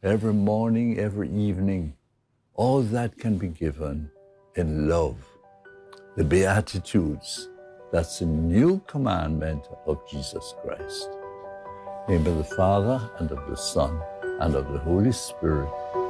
every morning, every evening. All that can be given in love. The Beatitudes, that's the new commandment of Jesus Christ. In the name of the Father, and of the Son, and of the Holy Spirit.